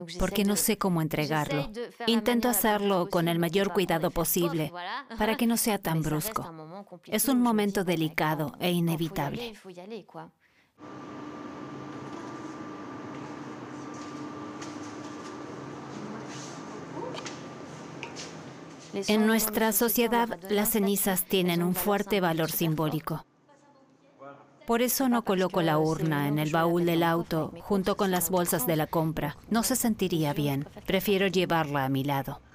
porque no sé cómo entregarlo. Intento hacerlo con el mayor cuidado posible, para que no sea tan brusco. Es un momento delicado e inevitable. En nuestra sociedad, las cenizas tienen un fuerte valor simbólico. Por eso no coloco la urna en el baúl del auto junto con las bolsas de la compra. No se sentiría bien. Prefiero llevarla a mi lado.